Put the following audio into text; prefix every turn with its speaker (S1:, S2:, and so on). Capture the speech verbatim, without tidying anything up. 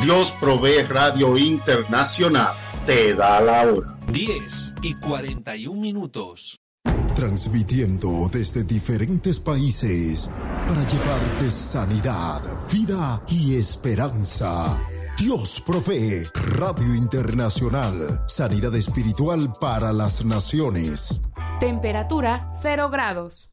S1: Dios Provee Radio Internacional te da la hora.
S2: diez y cuarenta y un minutos.
S3: Transmitiendo desde diferentes países para llevarte sanidad, vida y esperanza. Dios Provee Radio Internacional. Sanidad espiritual para las naciones.
S4: Temperatura cero grados.